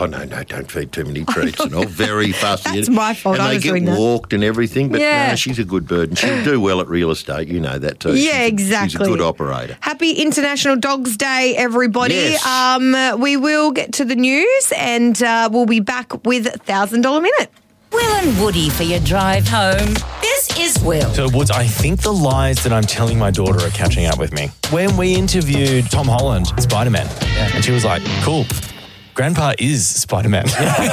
Oh, no, don't feed too many treats and all. Very fussy. That's my fault. And I they was get doing that. walked and everything. But Yeah. no, she's a good bird and she'll do well at real estate. You know that too. Yeah, exactly. She's a good operator. Happy International Dogs Day, everybody. Yes. We will get to the news and we'll be back with $1,000 Minute. Will and Woody for your drive home. This is Will. So, Woods, I think the lies that I'm telling my daughter are catching up with me. When we interviewed Tom Holland, Spider-Man, and she was like, cool, Grandpa is Spider-Man.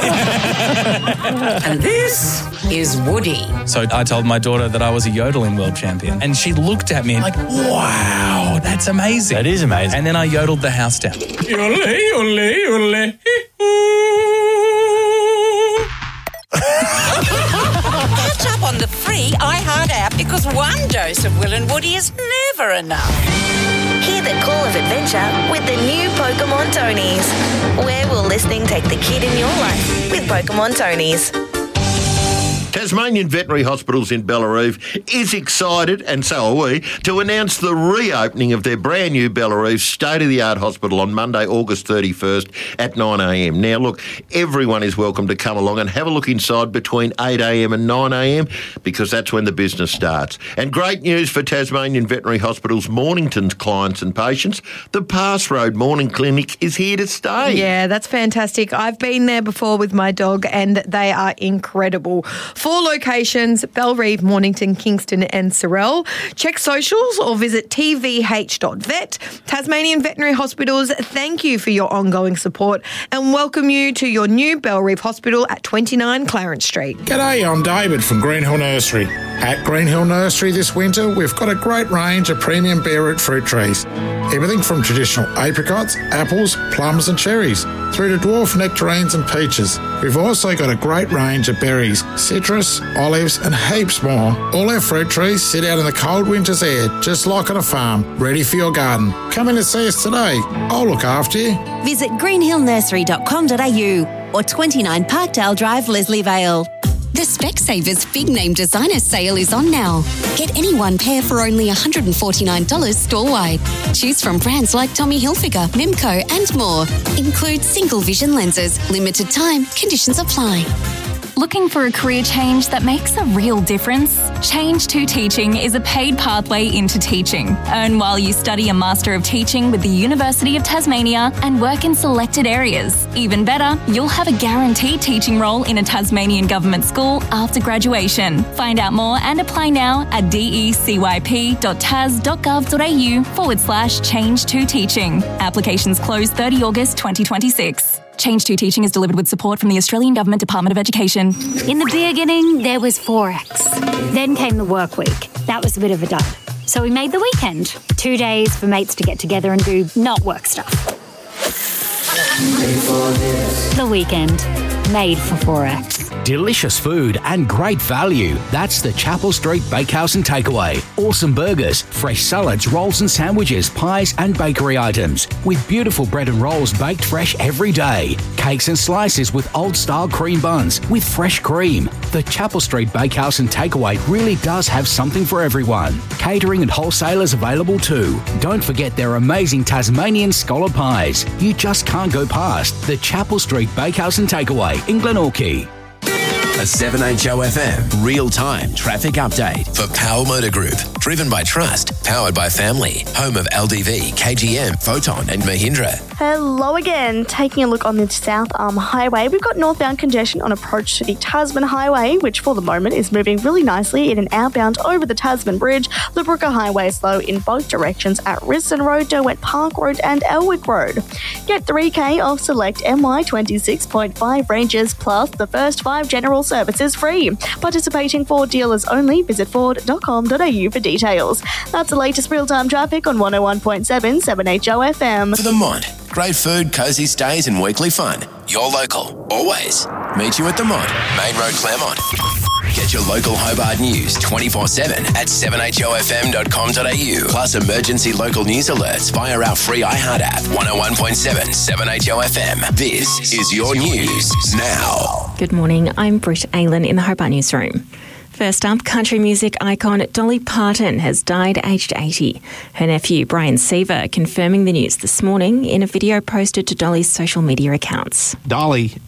And this is Woody. So I told my daughter that I was a yodeling world champion, and she looked at me like, wow, that's amazing. That is amazing. And then I yodeled the house down. Yodel, yodel, yodel. Catch up on the free iHeart app because one dose of Will and Woody is never enough. Hear the call of adventure with the new Pokemon Tonies. Where will listening take the kid in your life with Pokemon Tonies? Tasmanian Veterinary Hospitals in Belarus is excited, and so are we, to announce the reopening of their brand new Belarus state-of-the-art hospital on Monday, August 31st at 9 a.m. Now, look, everyone is welcome to come along and have a look inside between 8 a.m. and 9 a.m. because that's when the business starts. And great news for Tasmanian Veterinary Hospitals Mornington's clients and patients. The Pass Road Morning Clinic is here to stay. Yeah, that's fantastic. I've been there before with my dog and they are incredible. 4 locations, Belrive, Mornington, Kingston and Sorell. Check socials or visit tvh.vet. Tasmanian Veterinary Hospitals, thank you for your ongoing support and welcome you to your new Belrive Hospital at 29 Clarence Street. G'day, I'm David from Greenhill Nursery. At Greenhill Nursery this winter, we've got a great range of premium bare-root fruit trees. Everything from traditional apricots, apples, plums and cherries, through to dwarf nectarines and peaches. We've also got a great range of berries, citrus, olives and heaps more. All our fruit trees sit out in the cold winter's air, just like on a farm, ready for your garden. Come in and see us today. I'll look after you. Visit greenhillnursery.com.au or 29 Parkdale Drive, Leslievale. The Specsavers Big Name Designer Sale is on now. Get any one pair for only $149 store-wide. Choose from brands like Tommy Hilfiger, Mimco and more. Include single vision lenses. Limited time. Conditions apply. Looking for a career change that makes a real difference? Change to Teaching is a paid pathway into teaching. Earn while you study a Master of Teaching with the University of Tasmania and work in selected areas. Even better, you'll have a guaranteed teaching role in a Tasmanian government school after graduation. Find out more and apply now at decyp.tas.gov.au/change to teaching. Applications close 30 August 2026. Change to Teaching is delivered with support from the Australian Government Department of Education. In the beginning, there was Forex. Then came the work week. That was a bit of a dud. So we made the weekend. 2 days for mates to get together and do not work stuff. The weekend. Made for Forex. Delicious food and great value. That's the Chapel Street Bakehouse and Takeaway. Awesome burgers, fresh salads, rolls and sandwiches, pies and bakery items. With beautiful bread and rolls baked fresh every day. Cakes and slices with old-style cream buns with fresh cream. The Chapel Street Bakehouse and Takeaway really does have something for everyone. Catering and wholesalers available too. Don't forget their amazing Tasmanian scholar pies. You just can't go past the Chapel Street Bakehouse and Takeaway in Glenorchy. A 7HOFM real-time traffic update for Power Motor Group. Driven by trust, powered by family. Home of LDV, KGM, Photon and Mahindra. Hello again. Taking a look on the South Arm Highway, we've got northbound congestion on approach to the Tasman Highway, which for the moment is moving really nicely in an outbound over the Tasman Bridge. The Brooker Highway is slow in both directions at Risdon Road, Derwent Park Road and Elwick Road. Get 3K off select MY 26.5 ranges plus the first 5 general services free. Participating Ford dealers only. Visit ford.com.au for details. That's the latest real-time traffic on 101.7 7HOFM. For the Mont. Great food, cosy stays and weekly fun. You're local. Always. Meet you at the Mont. Main Road, Claremont. Get your local Hobart news 24/7 at 7HOFM.com.au. Plus emergency local news alerts via our free iHeart app. 101.7 7HOFM. This is your news now. Good morning. I'm Britt Aylan in the Hobart Newsroom. First up, country music icon Dolly Parton has died aged 80. Her nephew, Brian Seaver, confirming the news this morning in a video posted to Dolly's social media accounts. Dolly